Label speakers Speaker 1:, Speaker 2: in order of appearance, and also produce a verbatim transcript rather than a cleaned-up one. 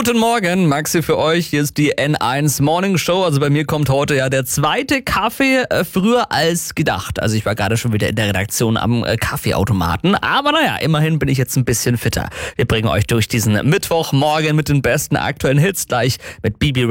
Speaker 1: Guten Morgen, Maxi für euch. Hier ist die N eins Morning Show. Also bei mir kommt heute ja der zweite Kaffee äh, früher als gedacht. Also ich war gerade schon wieder in der Redaktion am äh, Kaffeeautomaten. Aber naja, immerhin bin ich jetzt ein bisschen fitter. Wir bringen euch durch diesen Mittwochmorgen mit den besten aktuellen Hits gleich mit Bibi